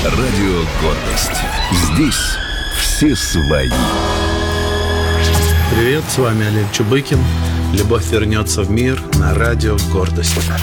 Радио «Гордость». Здесь все свои. Привет, с вами Олег Чубыкин. Любовь вернется в мир на радио «Гордость».